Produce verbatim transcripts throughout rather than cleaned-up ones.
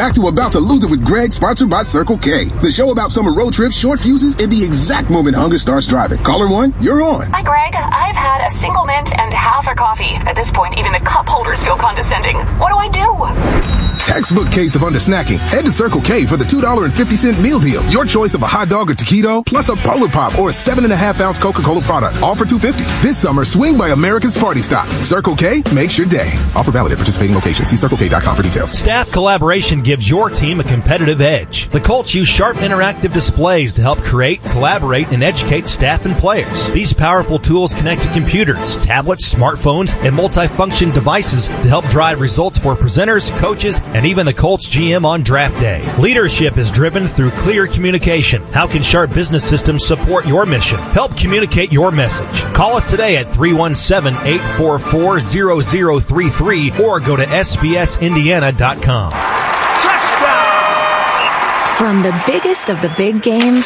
back to About to Lose It with Greg, sponsored by Circle K. The show about summer road trips, short fuses, and the exact moment hunger starts driving. Caller one, you're on. Hi, Greg. I've had a single mint and half a coffee. At this point, even the cup holders feel condescending. What do I do? Textbook case of under-snacking. Head to Circle K for the two dollars and fifty cent meal deal. Your choice of a hot dog or taquito, plus a Polar Pop or a seven and a half ounce Coca-Cola product. All for two dollars and fifty cents. This summer, swing by America's Party Stop. Circle K makes your day. Offer valid at participating locations. See circle k dot com for details. Staff collaboration gives your team a competitive edge. The Colts use sharp interactive displays to help create, collaborate, and educate staff and players. These powerful tools connect to computers, tablets, smartphones, and multifunction devices to help drive results for presenters, coaches, and even the Colts G M on draft day. Leadership is driven through clear communication. How can Sharp Business Systems support your mission? Help communicate your message. Call us today at three one seven, eight four four, zero zero three three or go to s b s indiana dot com. Touchdown! From the biggest of the big games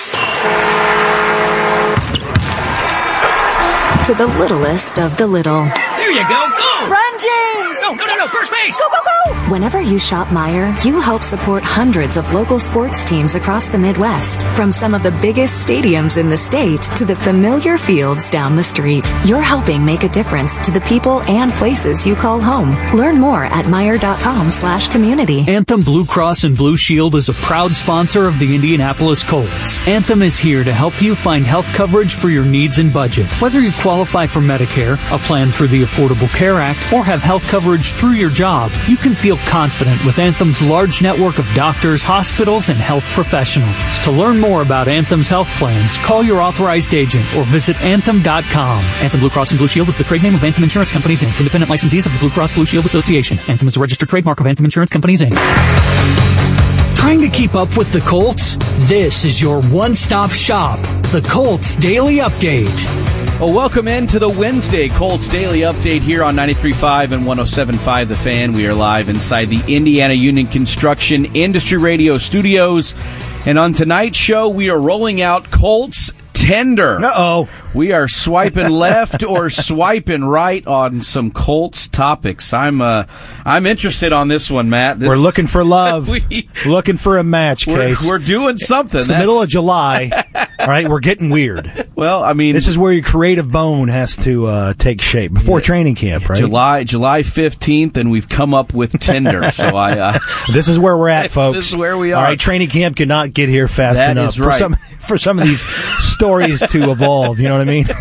to the littlest of the little. There you go. Go! Run, James! No, no, no, no. First base. Go, go, go! Whenever you shop Meijer, you help support hundreds of local sports teams across the Midwest. From some of the biggest stadiums in the state to the familiar fields down the street. You're helping make a difference to the people and places you call home. Learn more at Meijer.com slash community. Anthem Blue Cross and Blue Shield is a proud sponsor of the Indianapolis Colts. Anthem is here to help you find health coverage for your needs and budget. Whether you qualify for Medicare, a plan through the Affordable Care Act, or have health coverage through your job, you can feel confident with Anthem's large network of doctors, hospitals, and health professionals. To learn more about Anthem's health plans, call your authorized agent or visit anthem dot com. Anthem Blue Cross and Blue Shield is the trade name of Anthem Insurance Companies, Incorporated. Independent licensees of the Blue Cross Blue Shield Association. Anthem is a registered trademark of Anthem Insurance Companies, Incorporated. Trying to keep up with the Colts? This is your one-stop shop, the Colts Daily Update. Well, welcome into the Wednesday Colts Daily Update here on ninety-three point five and one oh seven point five The Fan. We are live inside the Indiana Union Construction Industry Radio studios. And on tonight's show, we are rolling out Colts Tender. Uh-oh. We are swiping left or swiping right on some Colts topics. I'm uh, I'm interested on this one, Matt. This, we're looking for love. we, looking for a match, we're, Case. We're doing something. It's the middle of July. All right, we're getting weird. Well, I mean, this is where your creative bone has to uh, take shape before yeah, training camp, right? July July fifteenth, and we've come up with Tinder. So I. Uh, this is where we're at, folks. This is where we are. All right, training camp cannot get here fast that enough is right. for some for some of these stories to evolve. You know what I mean?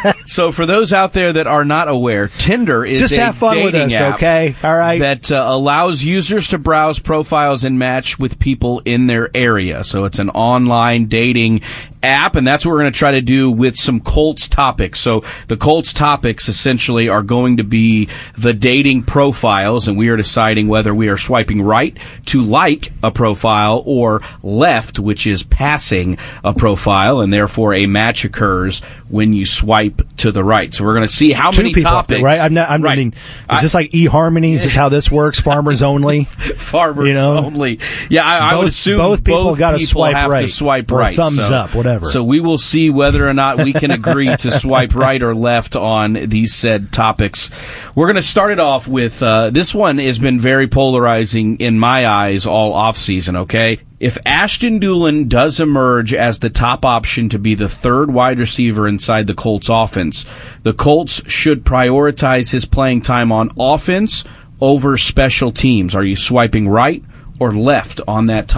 So for those out there that are not aware, Tinder is just a have fun with us, app okay? All right. That uh, allows users to browse profiles and match with people in their area. So it's an online dating app, and that's what we're going to try to do with some Colts topics. So the Colts topics essentially are going to be the dating profiles, and we are deciding whether we are swiping right to like a profile or left, which is passing a profile, and therefore a match occurs when you swipe to the right. So we're going to see how Two many people topics. Right? I'm not. I'm right. meaning, is this like eHarmony? Is this how this works? Farmers only. Farmers you know? only. Yeah, I, both, I would assume both people both got to people swipe have right, to swipe or right. thumbs so, up, whatever. So we will see whether or not we can agree to swipe right or left on these said topics. We're going to start it off with uh, this one has been very polarizing in my eyes all offseason. Okay. If Ashton Dulin does emerge as the top option to be the third wide receiver inside the Colts offense, the Colts should prioritize his playing time on offense over special teams. Are you swiping right or left on that